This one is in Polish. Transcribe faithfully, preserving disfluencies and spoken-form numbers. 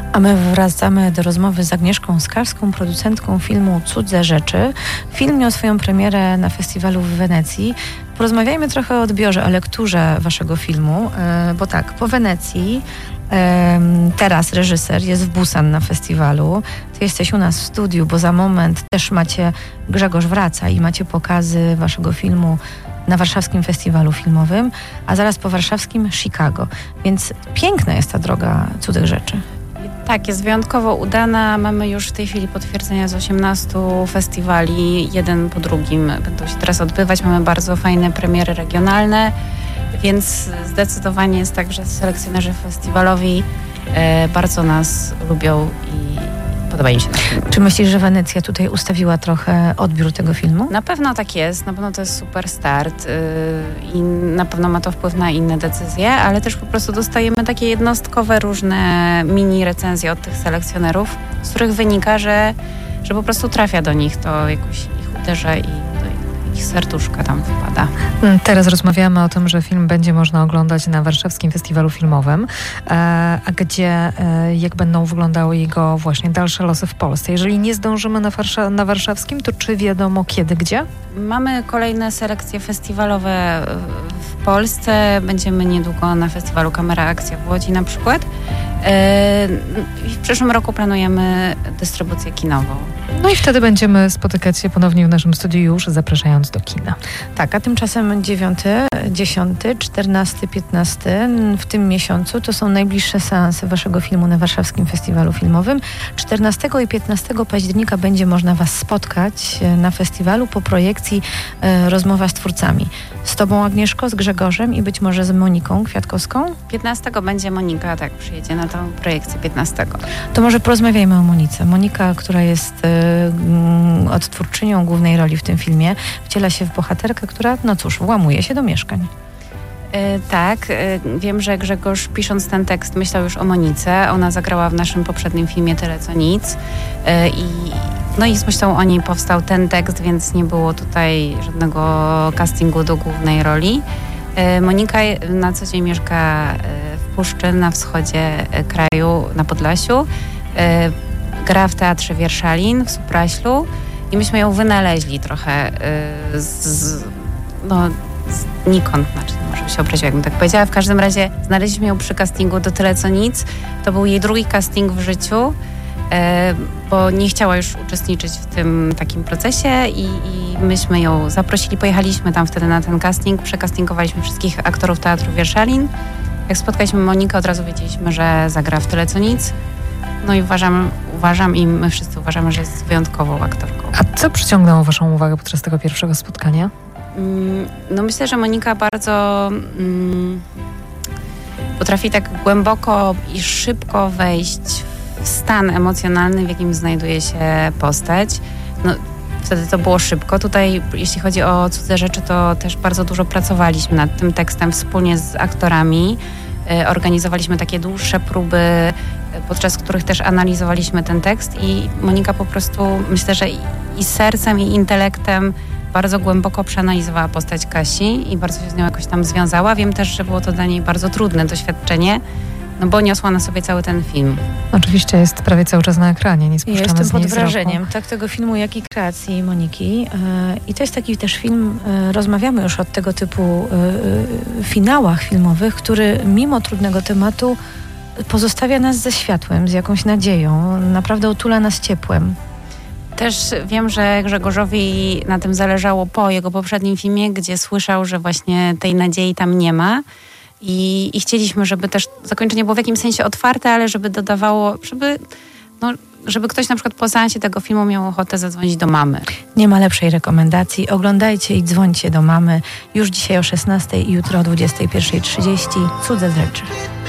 A my wracamy do rozmowy z Agnieszką Skarską, producentką filmu Cudze Rzeczy. Film miał swoją premierę na festiwalu w Wenecji. Porozmawiajmy trochę o odbiorze, o lekturze waszego filmu, bo tak, po Wenecji teraz reżyser jest w Busan na festiwalu. Ty jesteś u nas w studiu, bo za moment też macie Grzegorz wraca i macie pokazy waszego filmu na warszawskim festiwalu filmowym, a zaraz po warszawskim Chicago. Więc piękna jest ta droga Cudzych Rzeczy. Tak, jest wyjątkowo udana. Mamy już w tej chwili potwierdzenia z osiemnastu festiwali, jeden po drugim będą się teraz odbywać. Mamy bardzo fajne premiery regionalne, więc zdecydowanie jest tak, że selekcjonerzy festiwalowi e, bardzo nas lubią i podoba im się. Czy myślisz, że Wenecja tutaj ustawiła trochę odbiór tego filmu? Na pewno tak jest, na pewno to jest super start yy, i na pewno ma to wpływ na inne decyzje, ale też po prostu dostajemy takie jednostkowe różne mini recenzje od tych selekcjonerów, z których wynika, że, że po prostu trafia do nich, to jakoś ich uderza i ich serduszka tam wpada. Teraz rozmawiamy o tym, że film będzie można oglądać na warszawskim festiwalu filmowym, a gdzie, jak będą wyglądały jego właśnie dalsze losy w Polsce. Jeżeli nie zdążymy na, warsza- na warszawskim, to czy wiadomo kiedy, gdzie? Mamy kolejne selekcje festiwalowe w Polsce. Będziemy niedługo na festiwalu Kamera Akcja w Łodzi na przykład. W przyszłym roku planujemy dystrybucję kinową. No i wtedy będziemy spotykać się ponownie w naszym studiu już, zapraszając do kina. Tak, a tymczasem dziewiąty, dziesiąty, czternasty, piętnasty w tym miesiącu to są najbliższe seanse waszego filmu na warszawskim festiwalu filmowym. czternastego i piętnastego października będzie można was spotkać na festiwalu po projekcji e, Rozmowa z twórcami. Z tobą, Agnieszko, z Grzegorzem i być może z Moniką Kwiatkowską. piętnastego będzie Monika, tak, przyjedzie na tą projekcję piętnastego. To może porozmawiajmy o Monice. Monika, która jest y, odtwórczynią głównej roli w tym filmie, wciela się w bohaterkę, która, no cóż, włamuje się do mieszkań. Yy, tak, yy, wiem, że Grzegorz, pisząc ten tekst, myślał już o Monice. Ona zagrała w naszym poprzednim filmie Tyle co nic. Yy, i, no i z myślą o niej powstał ten tekst, więc nie było tutaj żadnego castingu do głównej roli. Yy, Monika na co dzień mieszka yy, w Puszczy, na wschodzie yy, kraju, na Podlasiu. Yy, gra w Teatrze Wierszalin w Supraślu i myśmy ją wynaleźli trochę yy, z, z, no, znikąd, znaczy może by się obraziła, jakbym tak powiedziała. W każdym razie znaleźliśmy ją przy castingu do Tyle co nic. To był jej drugi casting w życiu, e, bo nie chciała już uczestniczyć w tym takim procesie i, i myśmy ją zaprosili, pojechaliśmy tam wtedy na ten casting, przekastingowaliśmy wszystkich aktorów Teatru Wierszalin. Jak spotkaliśmy Monikę, od razu wiedzieliśmy, że zagra w Tyle co nic. No i uważam, uważam i my wszyscy uważamy, że jest wyjątkową aktorką. A co przyciągnęło waszą uwagę podczas tego pierwszego spotkania? No myślę, że Monika bardzo mm, potrafi tak głęboko i szybko wejść w stan emocjonalny, w jakim znajduje się postać. No, wtedy to było szybko. Tutaj, jeśli chodzi o Cudze Rzeczy, to też bardzo dużo pracowaliśmy nad tym tekstem wspólnie z aktorami. Organizowaliśmy takie dłuższe próby, podczas których też analizowaliśmy ten tekst i Monika po prostu, myślę, że i sercem, i intelektem bardzo głęboko przeanalizowała postać Kasi i bardzo się z nią jakoś tam związała. Wiem też, że było to dla niej bardzo trudne doświadczenie, no bo niosła na sobie cały ten film. Oczywiście jest prawie cały czas na ekranie, nie spuszczamy Jestem z niej pod wrażeniem wzroku. tak tego filmu, jak i kreacji Moniki. I to jest taki też film, rozmawiamy już o tego typu finałach filmowych, który mimo trudnego tematu pozostawia nas ze światłem, z jakąś nadzieją, naprawdę otula nas ciepłem. Też wiem, że Grzegorzowi na tym zależało po jego poprzednim filmie, gdzie słyszał, że właśnie tej nadziei tam nie ma. I, i chcieliśmy, żeby też zakończenie było w jakimś sensie otwarte, ale żeby dodawało, żeby, no, żeby ktoś na przykład po seansie tego filmu miał ochotę zadzwonić do mamy. Nie ma lepszej rekomendacji. Oglądajcie i dzwońcie do mamy już dzisiaj o szesnastej i jutro o dwudziestej pierwszej trzydzieści. Cudze Rzeczy.